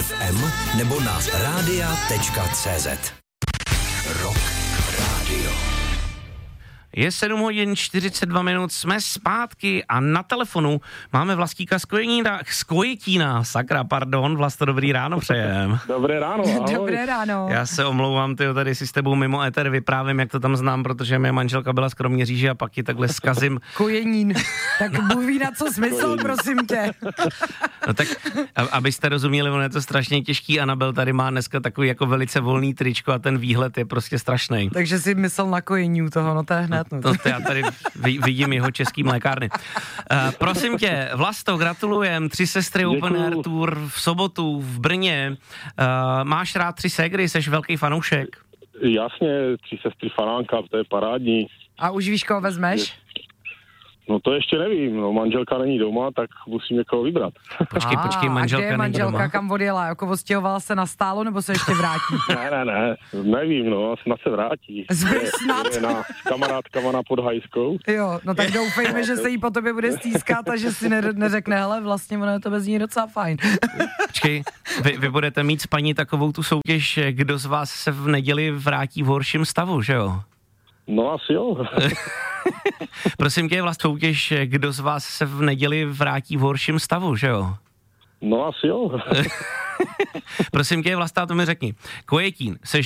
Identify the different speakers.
Speaker 1: FM nebo na radia.cz. Rock Radio.
Speaker 2: Je 7 hodin 42 minut, jsme zpátky a na telefonu máme Vlastíka z Kojetína. Vlasto, dobrý ráno přejem.
Speaker 3: Dobré ráno, ahoj.
Speaker 4: Dobré ráno.
Speaker 2: Já se omlouvám, tyjo, tady si s tebou mimo éter vyprávím, jak to tam znám, protože mě manželka byla z Kroměříže a pak ji takhle zkazím.
Speaker 4: Kojenín. Tak Bůh ví na co smysl, prosím tě.
Speaker 2: No tak, abyste rozuměli, ono je to strašně těžký. Anabel tady má dneska takový jako velice volný tričko a ten výhled je prostě strašný.
Speaker 4: Takže si myslel na kojení u toho, no to je hned.
Speaker 2: To já tady vidím jeho český mlékárny. Prosím tě, Vlasto, gratulujem, 3 sestry Open Air Tour v sobotu v Brně. Máš rád 3 ségry, seš velký fanoušek?
Speaker 3: Jasně, 3 sestry fanánka, to je parádní.
Speaker 4: A už víš, koho vezmeš?
Speaker 3: No to ještě nevím, no manželka není doma, tak musím někoho vybrat.
Speaker 2: Počkej, manželka
Speaker 4: a kde je manželka,
Speaker 2: není doma?
Speaker 4: kam odjela? Jako odstěhovala se na stálo, nebo se ještě vrátí?
Speaker 3: Ne, nevím, no, snad se vrátí.
Speaker 4: Snad?
Speaker 3: Je s kamarádkama na Podhajskou.
Speaker 4: Jo, no tak doufejme, že se jí po tobě bude stýskat a že si neřekne, hele, vlastně ono je to bez ní docela fajn.
Speaker 2: Počkej, vy budete mít s paní takovou tu soutěž, kdo z vás se v neděli vrátí v horším stavu, že jo?
Speaker 3: No asi jo.
Speaker 2: Prosím tě, Vlast, soutěž, kdo z vás se v neděli vrátí v horším stavu, že jo?
Speaker 3: No asi jo.
Speaker 2: Prosím tě, Vlasta, to mi řekni. Kojetín, seš